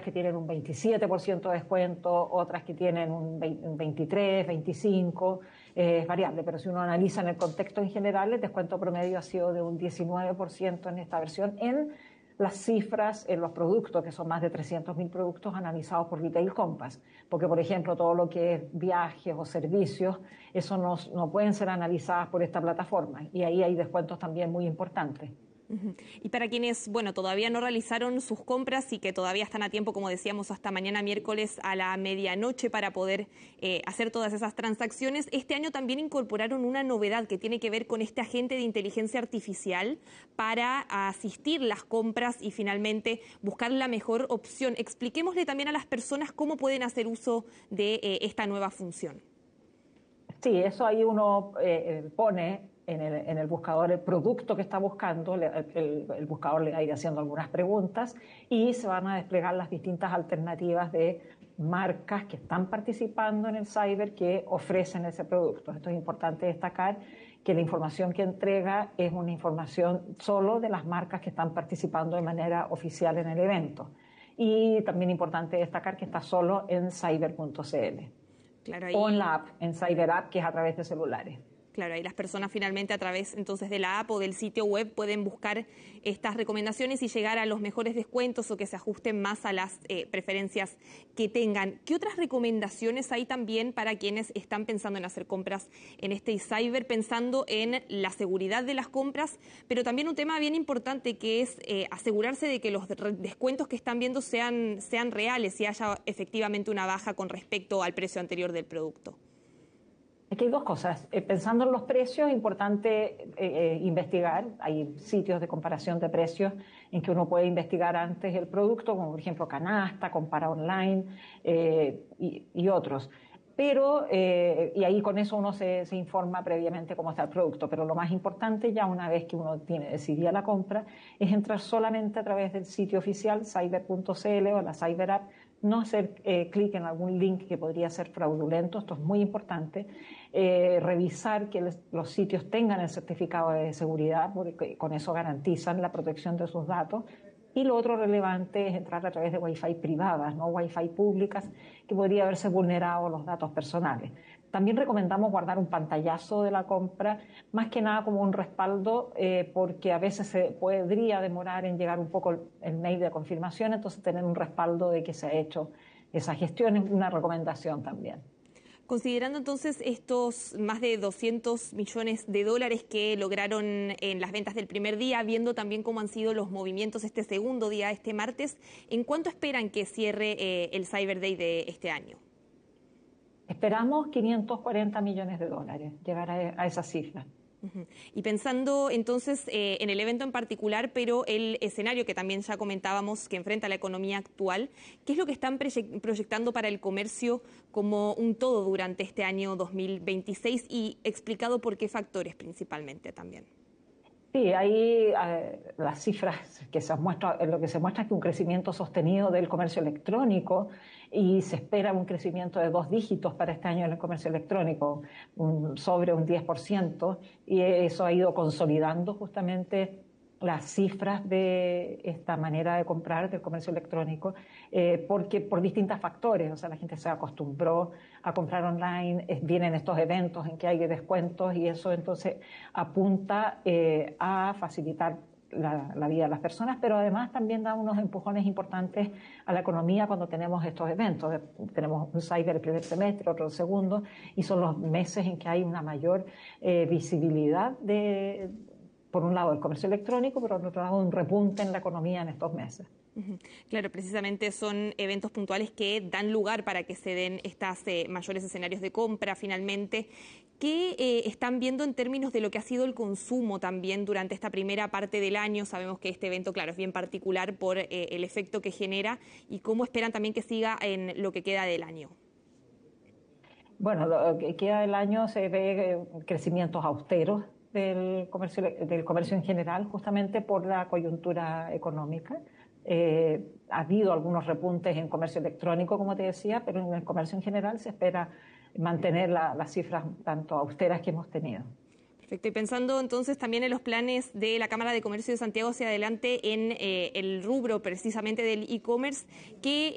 que tienen un 27% de descuento, otras que tienen un 23, 25, es variable, pero si uno analiza en el contexto en general, el descuento promedio ha sido de un 19% en esta versión, en las cifras en los productos, que son más de 300.000 productos analizados por Retail Compass, porque por ejemplo todo lo que es viajes o servicios, eso no pueden ser analizadas por esta plataforma, y ahí hay descuentos también muy importantes. Y para quienes, bueno, todavía no realizaron sus compras y que todavía están a tiempo, como decíamos, hasta mañana miércoles a la medianoche para poder hacer todas esas transacciones, este año también incorporaron una novedad que tiene que ver con este agente de inteligencia artificial para asistir las compras y finalmente buscar la mejor opción. Expliquémosle también a las personas cómo pueden hacer uso de esta nueva función. Sí, eso ahí uno pone en el buscador el producto que está buscando, el buscador le va a ir haciendo algunas preguntas y se van a desplegar las distintas alternativas de marcas que están participando en el cyber que ofrecen ese producto. Esto es importante destacar, que la información que entrega es una información solo de las marcas que están participando de manera oficial en el evento. Y también importante destacar que está solo en cyber.cl. Claro, O en la app, en Cyber App, que es a través de celulares. Claro, ahí las personas finalmente a través entonces de la app o del sitio web pueden buscar estas recomendaciones y llegar a los mejores descuentos o que se ajusten más a las preferencias que tengan. ¿Qué otras recomendaciones hay también para quienes están pensando en hacer compras en este cyber, pensando en la seguridad de las compras, pero también un tema bien importante que es asegurarse de que los descuentos que están viendo sean reales y haya efectivamente una baja con respecto al precio anterior del producto? Aquí hay dos cosas. Pensando en los precios, es importante investigar. Hay sitios de comparación de precios en que uno puede investigar antes el producto, como por ejemplo Canasta, Compara Online y otros. Pero, y ahí con eso uno se informa previamente cómo está el producto. Pero lo más importante, ya una vez que uno tiene decidida la compra, es entrar solamente a través del sitio oficial, cyber.cl o la Cyber App, no hacer clic en algún link que podría ser fraudulento. Esto es muy importante. Revisar que los sitios tengan el certificado de seguridad, porque con eso garantizan la protección de sus datos. Y lo otro relevante es entrar a través de Wi-Fi privadas, no Wi-Fi públicas, que podría haberse vulnerado los datos personales. También recomendamos guardar un pantallazo de la compra, más que nada como un respaldo, porque a veces se podría demorar en llegar un poco el mail de confirmación, entonces tener un respaldo de que se ha hecho esa gestión es una recomendación también. Considerando entonces estos más de 200 millones de dólares que lograron en las ventas del primer día, viendo también cómo han sido los movimientos este segundo día, este martes, ¿en cuánto esperan que cierre el Cyber Day de este año? Esperamos 540 millones de dólares, llegar a esa cifra. Y pensando entonces en el evento en particular, pero el escenario que también ya comentábamos que enfrenta la economía actual, ¿qué es lo que están proyectando para el comercio como un todo durante este año 2026 y explicado por qué factores principalmente también? Sí, ahí las cifras que se muestran, lo que se muestra es que un crecimiento sostenido del comercio electrónico, y se espera un crecimiento de 2 dígitos para este año en el comercio electrónico, sobre un 10%, y eso ha ido consolidando justamente las cifras de esta manera de comprar del comercio electrónico, porque por distintos factores, o sea, la gente se acostumbró a comprar online, vienen estos eventos en que hay descuentos y eso entonces apunta a facilitar la vida de las personas, pero además también da unos empujones importantes a la economía cuando tenemos estos eventos. Tenemos un cyber el primer semestre, otro el segundo, y son los meses en que hay una mayor visibilidad de, por un lado, el comercio electrónico, pero por otro lado, un repunte en la economía en estos meses. Claro, precisamente son eventos puntuales que dan lugar para que se den estos mayores escenarios de compra finalmente. ¿Qué están viendo en términos de lo que ha sido el consumo también durante esta primera parte del año? Sabemos que este evento, claro, es bien particular por el efecto que genera y cómo esperan también que siga en lo que queda del año. Bueno, lo que queda del año se ve crecimientos austeros del comercio en general, justamente por la coyuntura económica. Ha habido algunos repuntes en comercio electrónico, como te decía, pero en el comercio en general se espera mantener las cifras tanto austeras que hemos tenido. Perfecto. Y pensando entonces también en los planes de la Cámara de Comercio de Santiago hacia adelante en el rubro precisamente del e-commerce, ¿qué